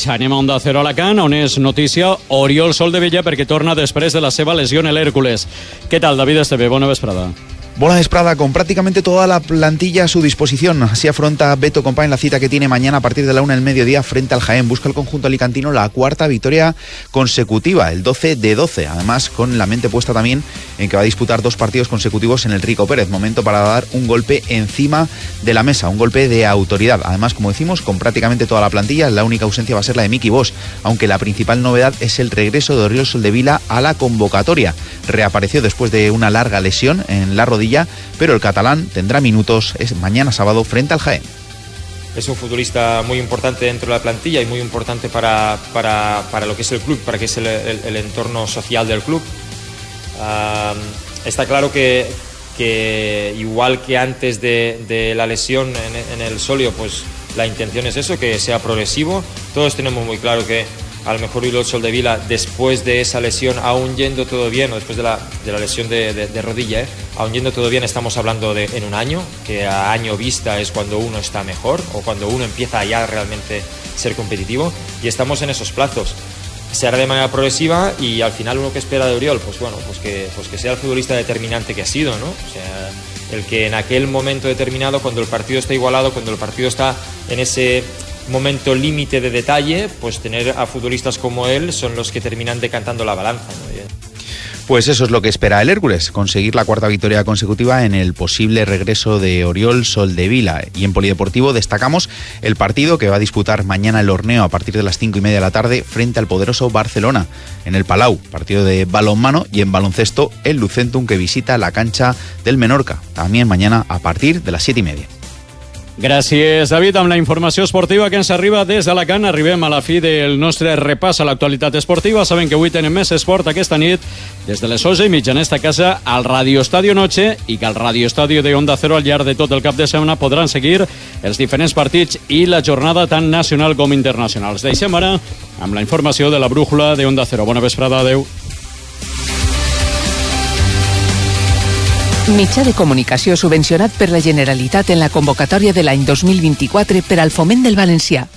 Anem a Onda Cero Alacant, on és notícia Oriol Soldevilla perquè torna després de la seva lesió en l'Hércules. Què tal, David Esteve? Bona vesprada. Buena vesprada, con prácticamente toda la plantilla a su disposición. Así afronta Beto Company la cita que tiene mañana a partir de la 1 del mediodía frente al Jaén. Busca el conjunto alicantino la cuarta victoria consecutiva, el 12 de 12. Además, con la mente puesta también en que va a disputar 2 partidos consecutivos en el Rico Pérez. Momento para dar un golpe encima de la mesa, un golpe de autoridad. Además, como decimos, con prácticamente toda la plantilla, la única ausencia va a ser la de Miki Bosch, aunque la principal novedad es el regreso de Oriol Soldevilla a la convocatoria. Reapareció después de una larga lesión en la rodilla, pero el catalán tendrá minutos mañana sábado frente al Jaén. Es un futbolista muy importante dentro de la plantilla y muy importante para lo que es el club, para que es el entorno social del club. Está claro que igual que antes de la lesión en el solio, pues la intención es eso, que sea progresivo. Todos tenemos muy claro que a lo mejor Oriol Soldevilla, después de esa lesión, aún yendo todo bien, o después de la lesión de rodilla, aún yendo todo bien, estamos hablando de en un año, que a año vista es cuando uno está mejor, o cuando uno empieza ya realmente a ser competitivo, y estamos en esos plazos. Se hará de manera progresiva, y al final uno que espera de Oriol, pues bueno, pues que sea el futbolista determinante que ha sido, ¿no? O sea, el que en aquel momento determinado, cuando el partido está igualado, cuando el partido está en ese momento límite de detalle, pues tener a futbolistas como él son los que terminan decantando la balanza, ¿no? Pues eso es lo que espera el Hércules, conseguir la cuarta victoria consecutiva en el posible regreso de Oriol Soldevilla. Y en polideportivo destacamos el partido que va a disputar mañana el Horneo a partir de las 5:30 de la tarde frente al poderoso Barcelona en el Palau, partido de balonmano, y en baloncesto el Lucentum que visita la cancha del Menorca, también mañana a partir de las 7:30. Gràcies, David. Amb la informació esportiva que ens arriba des d'Alacant, arribem a la fi del nostre repàs a l'actualitat esportiva. Saben que avui tenem més esport aquesta nit des de les 11:30 en esta casa al Radio Estadio Noche, i que al Radio Estadio de Onda Cero al llarg de tot el cap de setmana podran seguir els diferents partits i la jornada tant nacional com internacional. Els deixem ara amb la informació de la brújula de Onda Cero. Bona vesprada, adeu. Mitjà de comunicació subvencionat per la Generalitat en la convocatòria de l'any 2024 per al foment del valencià.